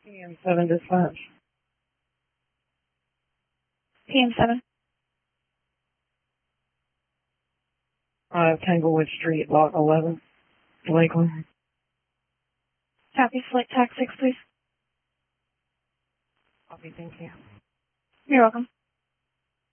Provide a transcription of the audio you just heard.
PM7 dispatch. PM7. Tanglewood Street, lot 11, Lakeland. Copy. Flight TAC 6, please. Copy, thank you. You're welcome.